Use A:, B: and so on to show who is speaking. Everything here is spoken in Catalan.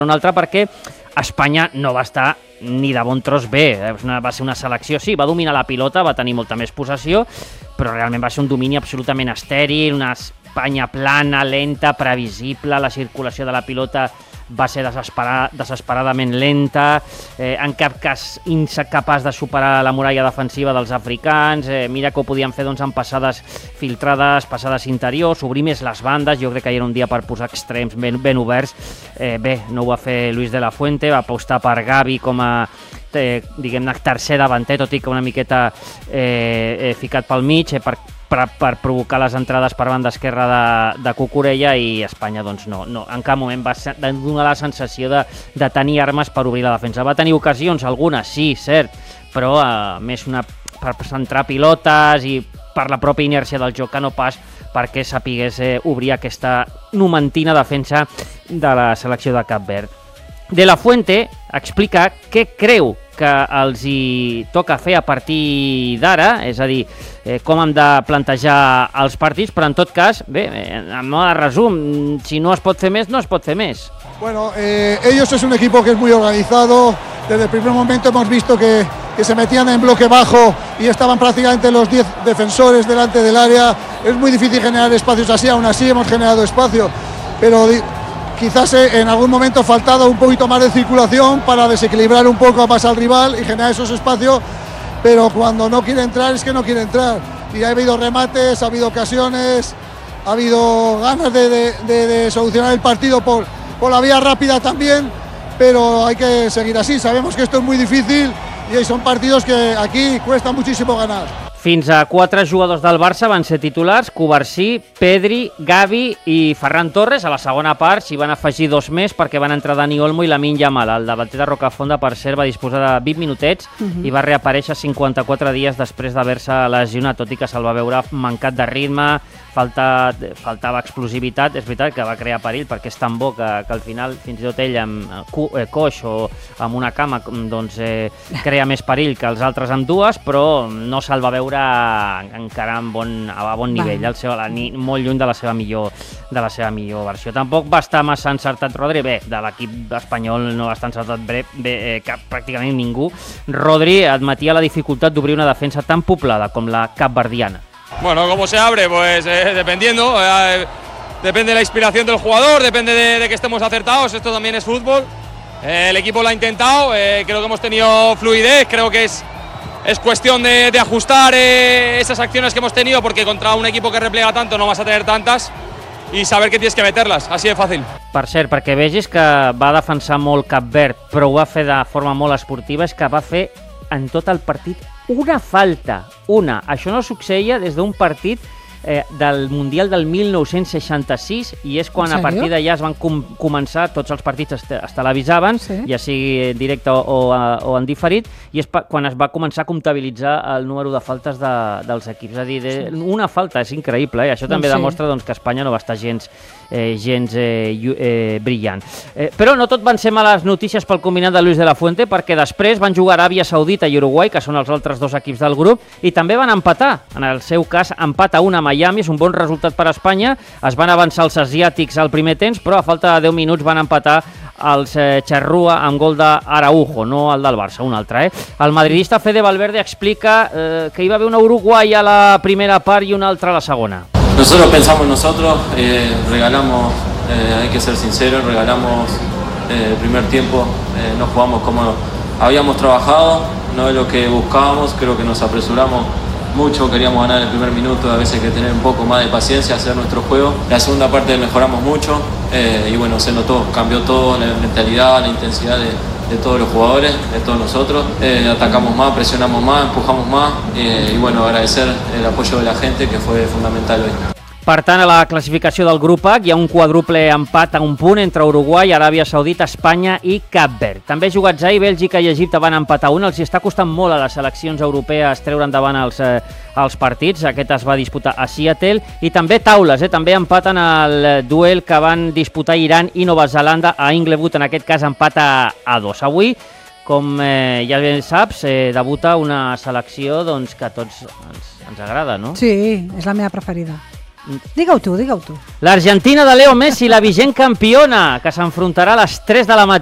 A: un altre perquè Espanya no va estar ni de bon tros bé, va ser una selecció, sí, va dominar la pilota, va tenir molta més possessió, però realment va ser un domini absolutament estèril, una Espanya plana, lenta, previsible, la circulació de la pilota va ser desesperadament lenta, en cap cas incapaç de superar la muralla defensiva dels africans, mira que ho podien fer amb passades filtrades, passades interiors, obrir més les bandes, jo crec que era un dia per posar extrems ben oberts, bé, no ho va fer Luis de la Fuente, va apostar per Gavi com a diguem-ne tercer davanter, tot i que una miqueta ficat pel mig, per provocar les entrades per banda esquerra de Cucurella, i Espanya doncs no, en cap moment va donar la sensació de tenir armes per obrir la defensa. Va tenir ocasions, algunes, sí, cert, però més per centrar pilotes i per la pròpia inèrcia del joc, que no pas perquè sapigués obrir aquesta numentina defensa de la selecció de Cap Verd. De la Fuente explica què creu que els hi toca fer a partir d'ara, és a dir, com hem de plantejar els partits, però en tot cas, bé, en mode de resum, si no es pot fer més, no es pot fer més.
B: Bueno, ellos es un equipo que es muy organizado, desde el primer momento hemos visto que se metían en bloque bajo y estaban prácticamente los 10 defensores delante del área, es muy difícil generar espacios así, aún así hemos generado espacio, pero quizás en algún momento ha faltado un poquito más de circulación para desequilibrar un poco más al rival y generar esos espacios, pero cuando no quiere entrar es que no quiere entrar. Y ha habido remates, ha habido ocasiones, ha habido ganas de solucionar el partido por la vía rápida también, pero hay que seguir así. Sabemos que esto es muy difícil y son partidos que aquí cuesta muchísimo ganar.
A: Fins a 4 jugadors del Barça van ser titulars, Covarsí, Pedri, Gavi i Ferran Torres. A la segona part s'hi van afegir 2 més perquè van entrar Dani Olmo i Lamine Yamal. El davanter de Rocafonda, per cert, va disposar de 20 minutets i va reaparèixer 54 dies després d'haver-se lesionat, tot i que se'l va veure mancat de ritme, faltava explosivitat. És veritat que va crear perill perquè és tan bo que al final fins i tot ell amb coix o amb una cama doncs, crea més perill que els altres amb dues, però no se'l va veure encara a bon nivell, molt lluny de la seva millor versió. Tampoc va estar massa encertat Rodri, bé, de l'equip espanyol no va estar encertat pràcticament ningú. Rodri admetia la dificultat d'obrir una defensa tan poblada com la capverdiana.
C: Bueno, ¿cómo se abre? Pues dependiendo, depende de la inspiración del jugador, depende de que estemos acertados, esto también es fútbol. El equipo lo ha intentado, creo que hemos tenido fluidez, creo que es cuestión de ajustar esas acciones que hemos tenido, porque contra un equipo que replega tanto no vas a tener tantas, i saber que tienes que meterlas, així de fàcil.
A: Per cert, perquè vegis que va defensar molt Cap Verd, però ho va fer de forma molt esportiva, és que va fer en tot el partit una falta, una. Això no succeïa des d'un partit del Mundial del 1966, i és quan a partir d'allà es van començar, tots els partits es televisaven, ja sigui en directe o en diferit, i és quan es va començar a comptabilitzar el número de faltes dels equips. És a dir, una falta, és increïble, això també demostra que Espanya no va estar gens brillant. Però no tot van ser males notícies pel combinat de Luis de la Fuente, perquè després van jugar Aràbia Saudita i Uruguai, que són els altres 2 equips del grup, i també van empatar. En el seu cas, empat a 1 a Miami, és un bon resultat per a Espanya. Es van avançar els asiàtics al primer temps, però a falta de 10 minuts van empatar els Charrúa amb gol d'Araujo, no el del Barça, un altre. El madridista Fede Valverde explica que hi va haver una Uruguai a la primera part i una altra a la segona.
D: Nosotros pensamos en nosotros, regalamos, hay que ser sinceros, regalamos el primer tiempo, no jugamos como habíamos trabajado, no es lo que buscábamos, creo que nos apresuramos mucho, queríamos ganar el primer minuto, a veces hay que tener un poco más de paciencia, hacer nuestro juego. La segunda parte mejoramos mucho y bueno, se notó, cambió todo, la mentalidad, la intensidad de todos los jugadores, de todos nosotros. Atacamos más, presionamos más, empujamos más y bueno, agradecer el apoyo de la gente que fue fundamental hoy.
A: Per tant, a la classificació del grup H hi ha un quadruple empat a un punt entre Uruguai, Aràbia Saudita, Espanya i Cap Verd. També jugats ahir, Bèlgica i Egipte van empatar un. Els hi està costant molt a les seleccions europees treure endavant els partits. Aquest es va disputar a Seattle. I també taules, també empaten el duel que van disputar Iran i Nova Zelanda a Inglewood, en aquest cas empat a 2. Avui, com ja ben saps, debuta una selecció que a tots ens agrada, no?
E: Sí, és la meva preferida. Digue-ho tu.
A: L'Argentina de Leo Messi, la vigent campiona, que s'enfrontarà a les 3 de la matinada